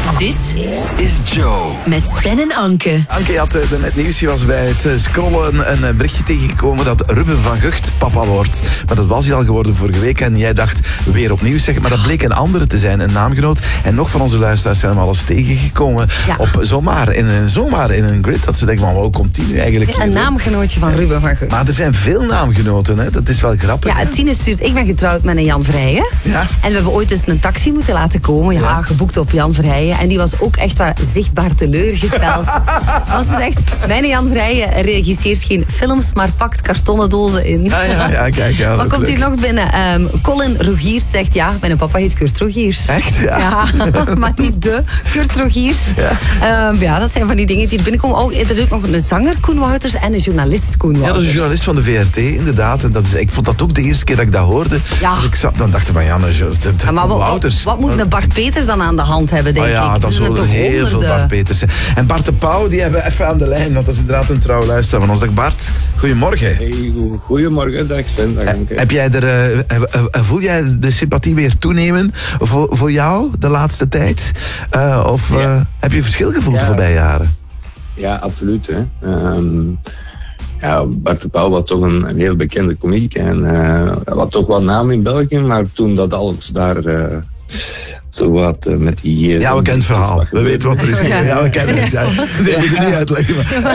Dit is Joe. Met Sven en Anke. Anke had net nieuws. Je was bij het scrollen een berichtje tegengekomen dat Ruben van Gucht papa wordt. Maar dat was hij al geworden vorige week. En jij dacht weer opnieuw zeggen. Maar dat bleek een andere te zijn, een naamgenoot. En nog van onze luisteraars zijn hem al eens tegengekomen. Ja. Op zomaar in een grid. Dat ze denken, man, hoe komt die nu eigenlijk? Ja, een naamgenootje van Ruben van Gucht. Maar er zijn veel naamgenoten, hè? Dat is wel grappig. Ja, Tine stuurt, ik ben getrouwd met een Jan Vrijen. Ja. En we hebben ooit eens een taxi moeten laten komen. Ja, geboekt op Jan Vrijen. En die was ook echt waar zichtbaar teleurgesteld. Want ze zegt, mijn Jan Vrijen regisseert geen films, maar pakt kartonnen dozen in. Ja, kijk. Ja, wat komt hier nog binnen? Colin Rogiers zegt, ja, mijn papa heet Kurt Rogiers. Echt? Ja. Maar niet de Kurt Rogiers. Ja. Dat zijn van die dingen die hier binnenkomen. Oh, er doet nog een zanger, Koen Wouters, en een journalist, Koen Wouters. Ja, dat is een journalist van de VRT, inderdaad. En ik vond dat ook de eerste keer dat ik dat hoorde. Ja. Dus dan dacht ik van, maar Wouters. Wat moet een Bart Peters dan aan de hand hebben, denk ik? Ja, dat zullen er heel veel Bart Peters zijn. En Bart de Pauw, die hebben we even aan de lijn, want dat is inderdaad een trouw luisteraar van ons. Dag Bart, goedemorgen. Hey, goedemorgen, dag Sven. Heb jij voel jij de sympathie weer toenemen voor jou de laatste tijd? Heb je verschil gevoeld de voorbije jaren? Ja, absoluut. Hè. Bart de Pauw was toch een heel bekende komiek. En had toch wel naam in België, maar toen dat alles daar... zo wat met die... we kennen het verhaal. We weten wat er is. Ja, we kennen het. Dat moet je niet uitleggen.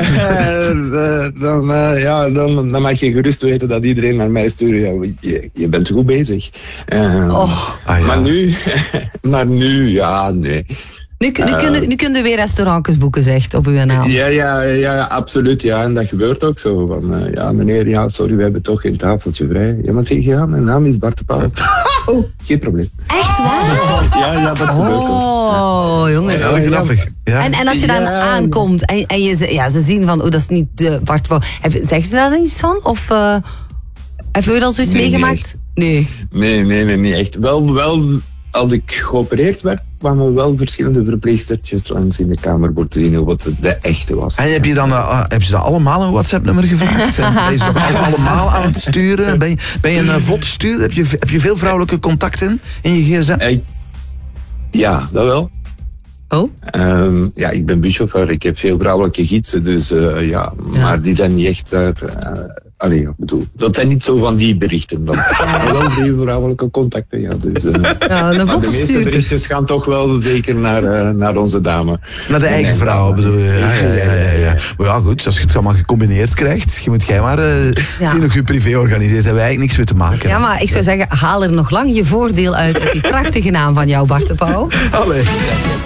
Dan mag je gerust weten dat iedereen naar mij stuurt. Ja, je bent goed bezig. Maar nu, ja, nee. Nu kun je weer restaurantjes boeken, zegt, op uw naam. Ja, absoluut. Ja, en dat gebeurt ook zo. Van, meneer, sorry, we hebben toch geen tafeltje vrij. Ja, maar zeg je, mijn naam is Bart de Pauw. Oh, geen probleem. Echt waar? Ja, dat gebeurt ook. Oh, jongens. Ja, grappig. Ja. En als je dan aankomt en ze zien van, dat is niet de Bart Pauw. Zeggen ze daar dan iets van? Of hebben we dan zoiets meegemaakt? Nee, niet echt. Wel, als ik geopereerd werd, kwamen wel verschillende verpleegstertjes langs in de kamer voor te zien wat de echte was. En heb je dan allemaal een WhatsApp-nummer gevraagd? Ben je ze allemaal aan het sturen? Ben je een vlot stuurder? Heb je veel vrouwelijke contacten in je gsm? Ja, dat wel. Oh? Ik ben buschauffeur, ik heb veel vrouwelijke gidsen, dus maar die zijn niet echt... dat zijn niet zo van die berichten dan. Maar wel veel vrouwelijke contacten, ja. Dus, de meeste berichtjes gaan toch wel zeker naar onze dame. Naar de eigen vrouw, bedoel je? Ja. Maar ja, goed, als je het allemaal gecombineerd krijgt, moet jij maar zien of je privé organiseert. Daar hebben wij eigenlijk niks mee te maken. Ja, maar ik zou zeggen, haal er nog lang je voordeel uit op die prachtige naam van jou, Bart de Pauw. Allee.